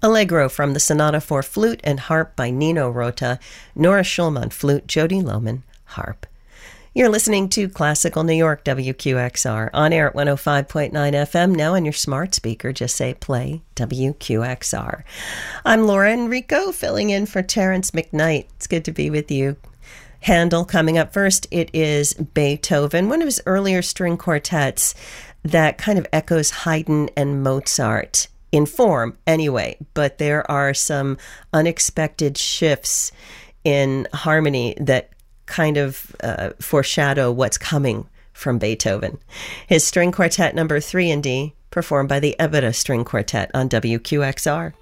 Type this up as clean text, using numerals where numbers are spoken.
Allegro from the Sonata for Flute and Harp by Nino Rota, Nora Schulman, flute, Jody Lohman, harp. You're listening to Classical New York, WQXR, on air at 105.9 FM, now on your smart speaker. Just say play WQXR. I'm Laura Enrico, filling in for Terrence McKnight. It's good to be with you. Handel coming up first. It is Beethoven, one of his earlier string quartets that kind of echoes Haydn and Mozart. In form, anyway, but there are some unexpected shifts in harmony that kind of foreshadow what's coming from Beethoven. His string quartet number 3 in D, performed by the Ebeda String Quartet on WQXR.